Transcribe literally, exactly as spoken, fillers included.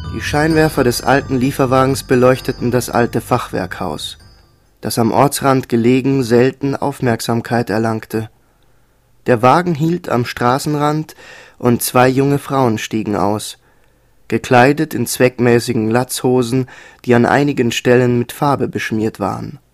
Die Scheinwerfer des alten Lieferwagens beleuchteten das alte Fachwerkhaus, das am Ortsrand gelegen selten Aufmerksamkeit erlangte. Der Wagen hielt am Straßenrand und zwei junge Frauen stiegen aus, gekleidet in zweckmäßigen Latzhosen, die an einigen Stellen mit Farbe beschmiert waren